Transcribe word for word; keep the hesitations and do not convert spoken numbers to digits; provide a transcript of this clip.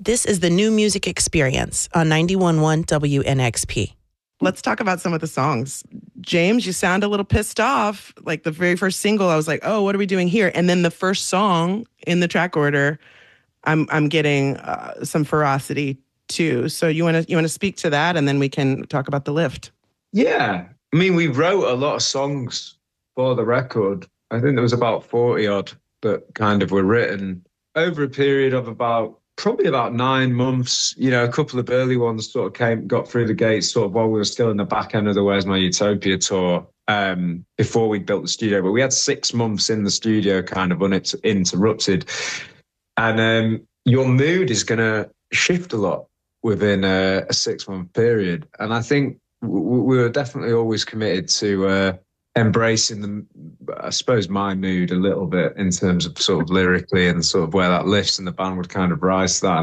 This is the New Music Experience on ninety-one point one W N X P. Let's talk about some of the songs. James, you sound a little pissed off. Like the very first single, I was like, oh, what are we doing here? And then the first song in the track order, I'm I'm getting uh, some ferocity too. So you want to you want to speak to that, and then we can talk about the lift. Yeah, I mean, we wrote a lot of songs for the record. I think there was about forty odd that kind of were written over a period of about probably about nine months. You know, a couple of early ones sort of came, got through the gates sort of while we were still in the back end of the Where's My Utopia tour, um, before we built the studio. But we had six months in the studio kind of uninterrupted. And um, your mood is going to shift a lot within a, a six-month period. And I think w- we were definitely always committed to uh, embracing the, I suppose, my mood a little bit in terms of sort of lyrically and sort of where that lifts, and the band would kind of rise to that.